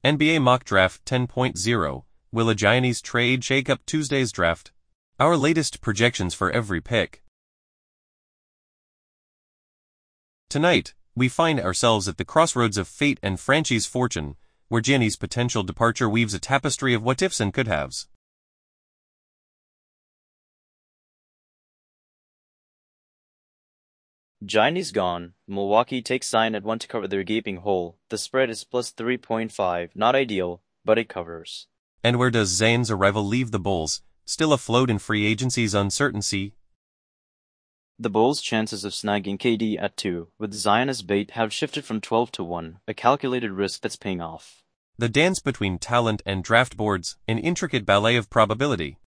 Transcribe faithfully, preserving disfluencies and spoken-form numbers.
N B A Mock Draft ten point oh, will a Giannis trade shake up Tuesday's draft? Our latest projections for every pick. Tonight, we find ourselves at the crossroads of fate and franchise fortune, where Giannis' potential departure weaves a tapestry of what-ifs and could-haves. Giannis gone. Milwaukee takes Zion at one to cover their gaping hole. The spread is plus three point five. Not ideal, but it covers. And where does Zion's arrival leave the Bulls, still afloat in free agency's uncertain sea? The Bulls' chances of snagging K D at two, with Zion as bait, have shifted from twelve to one, a calculated risk that's paying off. The dance between talent and draft boards, an intricate ballet of probability.